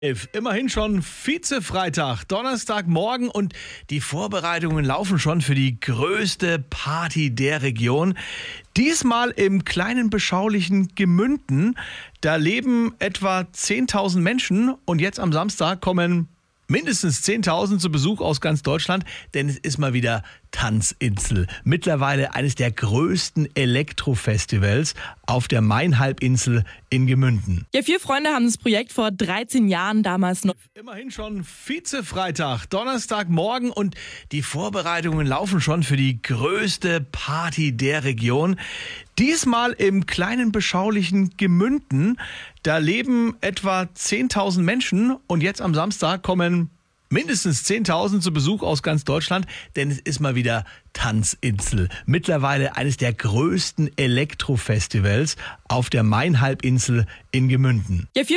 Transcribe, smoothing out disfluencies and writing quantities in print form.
Immerhin schon Vize-Freitag, Donnerstagmorgen und die Vorbereitungen laufen schon für die größte Party der Region. Diesmal im kleinen beschaulichen Gemünden. Da leben etwa 10.000 Menschen und jetzt am Samstag kommen mindestens 10.000 zu Besuch aus ganz Deutschland, denn es ist mal wieder Tanzinsel. Mittlerweile eines der größten Elektrofestivals auf der Mainhalbinsel in Gemünden. Ja, 4 Freunde haben das Projekt vor 13 Jahren damals noch. Immerhin schon Vize-Freitag, Donnerstagmorgen und die Vorbereitungen laufen schon für die größte Party der Region. Diesmal im kleinen beschaulichen Gemünden. Da leben etwa 10.000 Menschen und jetzt am Samstag kommen mindestens 10.000 zu Besuch aus ganz Deutschland, denn es ist mal wieder Tanzinsel. Mittlerweile eines der größten Elektrofestivals auf der Mainhalbinsel in Gemünden. Ja,